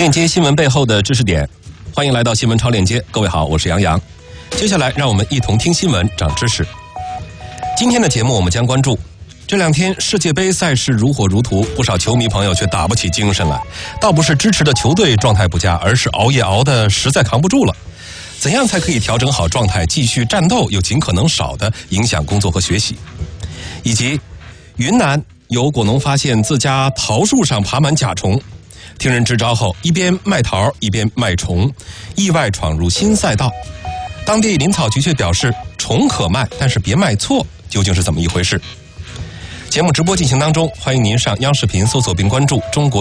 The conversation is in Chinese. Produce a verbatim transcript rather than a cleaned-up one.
链接新闻背后的知识点，欢迎来到新闻超链接。各位好，我是杨洋。接下来让我们一同听新闻，长知识。今天的节目我们将关注这两天世界杯赛事如火如荼，不少球迷朋友却打不起精神来。倒不是支持的球队状态不佳，而是熬夜熬得实在扛不住了。怎样才可以调整好状态，继续战斗，又尽可能少的影响工作和学习？以及云南有果农发现自家桃树上爬满甲虫，听人支招后，一边卖桃一边卖虫，意外闯入新赛道。当地林草局却表示，虫可卖，但是别卖错，究竟是怎么一回事？节目直播进行当中，欢迎您上央视频搜索并关注中国